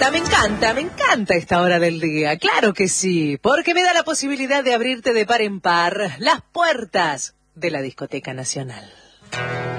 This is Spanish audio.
me encanta esta hora del día. Claro que sí, porque me da la posibilidad de abrirte de par en par las puertas de la Discoteca Nacional.